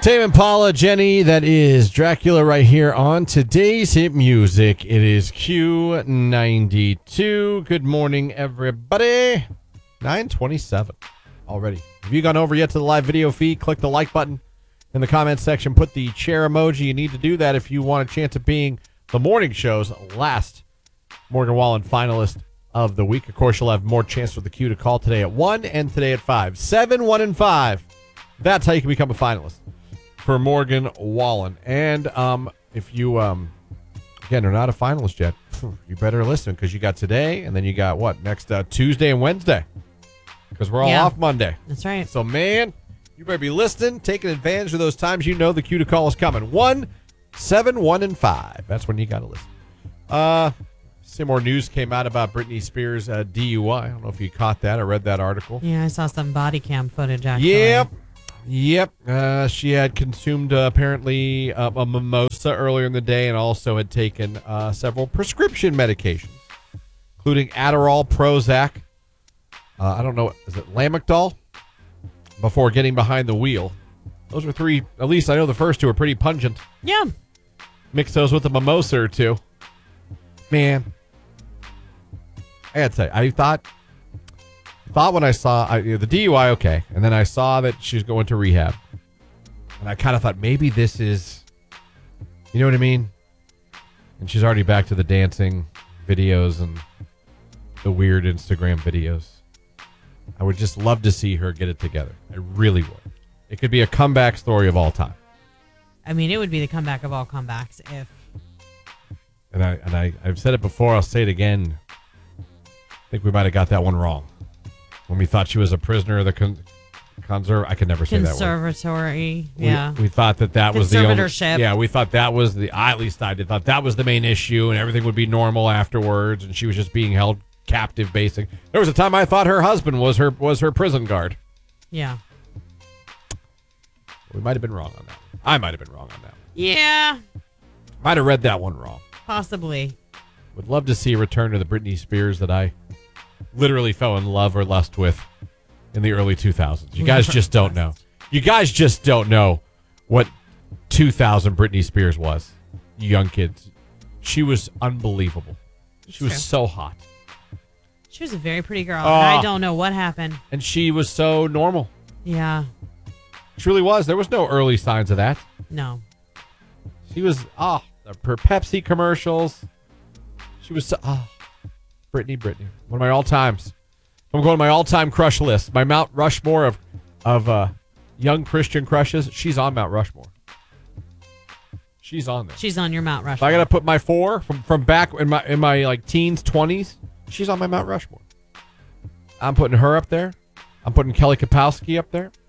Tame Impala, Jenny, that is Dracula right here on today's hit music. It is Q92. Good morning, everybody. 9:27 already. Have you gone over yet to the live video feed? Click the like button in the comments section. Put the chair emoji. You need to do that if you want a chance of being the morning show's last Morgan Wallen finalist of the week. Of course, you'll have more chance for the Q to call today at 1 and today at 5. 7, 1, and 5. That's how you can become a finalist for Morgan Wallen. And if you, again, are not a finalist yet, you better listen because you got today and then you got what? Next Tuesday and Wednesday because we're all off Monday. That's right. So, man, you better be listening, taking advantage of those times you know the Q to call is coming. 1, 7, 1, and 5. That's when you got to listen. Some more news came out about Britney Spears' DUI. I don't know if you caught that or read that article. Yeah, I saw some body cam footage, actually. Yep. She had consumed, apparently, a mimosa earlier in the day and also had taken several prescription medications, including Adderall, Prozac, I don't know, is it Lamictal, before getting behind the wheel. Those are three, at least I know the first two are pretty pungent. Yeah. Mix those with a mimosa or two. Man, I gotta say, I thought when I saw the DUI, okay, and then I saw that she was going to rehab, and I kind of thought maybe this is, you know what I mean? And she's already back to the dancing videos and the weird Instagram videos. I would just love to see her get it together. I really would. It could be a comeback story of all time. I mean, it would be the comeback of all comebacks if. And I've said it before. I'll say it again. I think we might have got that one wrong when we thought she was a prisoner of the I could never say that word. Conservatory. Yeah. We thought that was the only. Conservatorship. Yeah, we thought that was at least I did thought that was the main issue, and everything would be normal afterwards, and she was just being held captive. Basically, there was a time I thought her husband was her prison guard. Yeah. We might have been wrong on that. I might have been wrong on that. Yeah. Might have read that one wrong. Possibly. Would love to see a return to the Britney Spears that I literally fell in love or lust with in the early 2000s. You guys just don't know. You guys just don't know what 2000 Britney Spears was. You young kids. She was unbelievable. She was so hot. She was a very pretty girl. And I don't know what happened. And she was so normal. Yeah. She really was. There was no early signs of that. No. She was, her Pepsi commercials. She was so, Britney. One of my all-times. I'm going to my all-time crush list. My Mount Rushmore of young Christian crushes. She's on Mount Rushmore. She's on there. She's on your Mount Rushmore. If I got to put my 4 from back in my like teens, 20s, she's on my Mount Rushmore. I'm putting her up there. I'm putting Kelly Kapowski up there.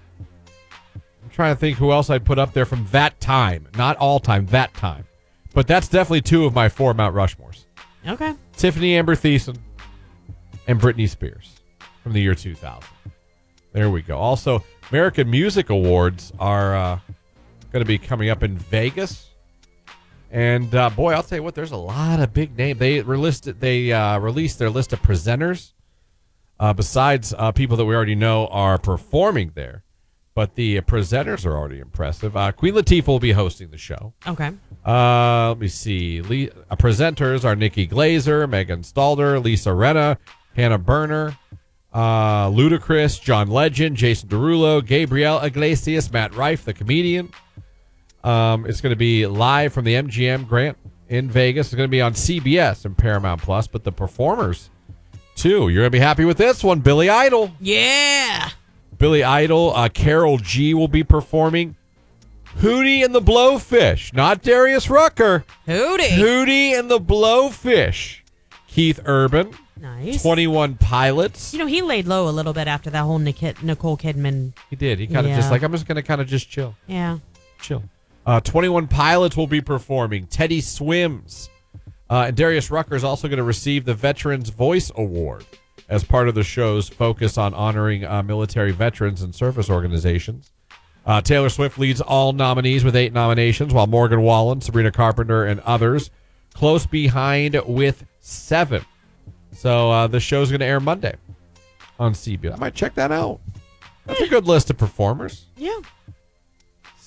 I'm trying to think who else I'd put up there from that time. Not all time, that time. But that's definitely 2 of my 4 Mount Rushmores. Okay. Tiffany Amber Thiessen and Britney Spears from the year 2000. There we go. Also, American Music Awards are going to be coming up in Vegas. And, boy, I'll tell you what, there's a lot of big names. They released their list of presenters. Besides people that we already know are performing there. But the presenters are already impressive. Queen Latifah will be hosting the show. Okay. Let me see. Presenters are Nikki Glaser, Megan Stalder, Lisa Rinna, Hannah Berner, Ludacris, John Legend, Jason Derulo, Gabriel Iglesias, Matt Rife, the comedian. It's going to be live from the MGM Grand in Vegas. It's going to be on CBS and Paramount Plus. But the performers, too. You're going to be happy with this one. Billy Idol. Yeah. Billy Idol. Carol G will be performing. Hootie and the Blowfish. Not Darius Rucker. Hootie and the Blowfish. Keith Urban. Nice. 21 Pilots. You know, he laid low a little bit after that whole Nicole Kidman. He did. He kind of just like, I'm just going to kind of just chill. Yeah. Chill. 21 Pilots will be performing. Teddy Swims. And Darius Rucker is also going to receive the Veterans Voice Award as part of the show's focus on honoring military veterans and service organizations. Taylor Swift leads all nominees with 8 nominations, while Morgan Wallen, Sabrina Carpenter, and others close behind with 7. So the show's going to air Monday on CBS. I might check that out. That's a good list of performers. Yeah.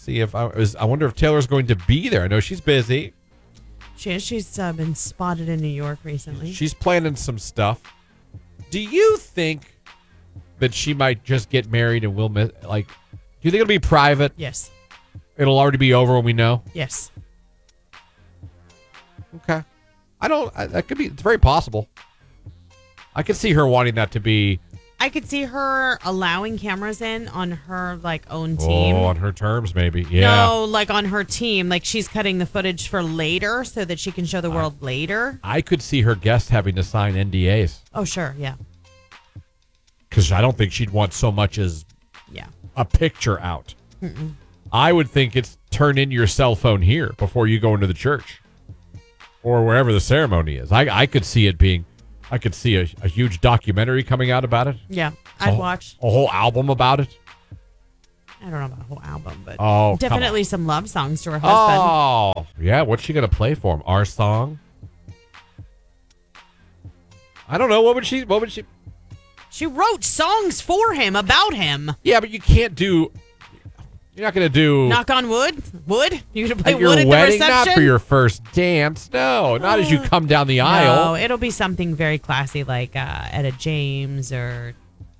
see if I wonder if Taylor's going to be there. I know she's busy. She's been spotted in New York recently. She's planning some stuff. Do you think that she might just get married and we'll miss? Like, do you think it'll be private? Yes. It'll already be over when we know. Yes. Okay. That could be. It's very possible. I could see her wanting that to be. I could see her allowing cameras in on her own team. Oh, on her terms, maybe. Yeah. No, on her team. Like she's cutting the footage for later so that she can show the world later. I could see her guests having to sign NDAs. Oh, sure. Yeah. Because I don't think she'd want so much as a picture out. Mm-mm. I would think it's turn in your cell phone here before you go into the church or wherever the ceremony is. I could see it being. I could see a huge documentary coming out about it. Yeah, I'd watch. A whole album about it. I don't know about a whole album, but definitely some love songs to her husband. Oh, yeah. What's she going to play for him? Our song? I don't know. What would she? She wrote songs for him, about him. Yeah, but you can't do... You're not going to do... Knock on wood? Wood? You're going to play at your wood at wedding? the reception? Not for your first dance. No, not as you come down the aisle. No, it'll be something very classy like Etta James or...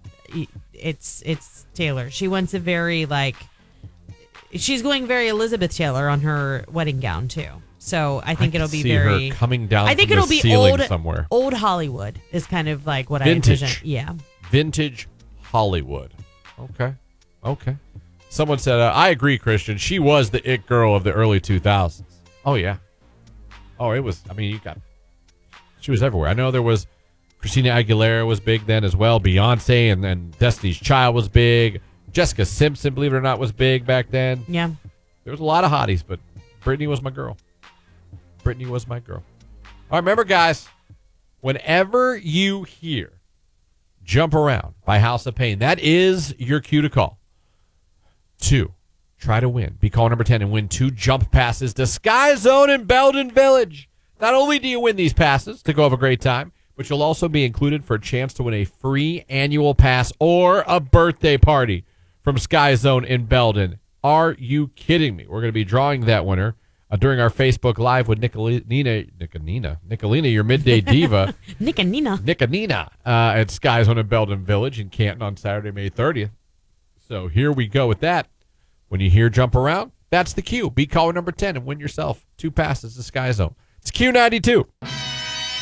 It's Taylor. She wants a very, she's going very Elizabeth Taylor on her wedding gown, too. So I think it'll be very... her coming down I think from it'll the be ceiling somewhere. Old Hollywood is kind of like what Vintage. I envision. Yeah. Vintage Hollywood. Okay. Someone said, I agree, Christian. She was the it girl of the early 2000s. Oh, yeah. Oh, it was. I mean, she was everywhere. I know there was Christina Aguilera was big then as well. Beyonce and then Destiny's Child was big. Jessica Simpson, believe it or not, was big back then. Yeah. There was a lot of hotties, but Britney was my girl. All right, remember, guys, whenever you hear Jump Around by House of Pain, that is your cue to call. 2, try to win. Be call number 10 and win 2 jump passes to Sky Zone in Belden Village. Not only do you win these passes to go have a great time, but you'll also be included for a chance to win a free annual pass or a birthday party from Sky Zone in Belden. Are you kidding me? We're going to be drawing that winner during our Facebook Live with Nicolina, your midday diva. Nicolina at Sky Zone in Belden Village in Canton on Saturday, May 30th. So here we go with that. When you hear Jump Around, that's the cue. Be caller number 10 and win yourself 2 passes to Sky Zone. It's Q92.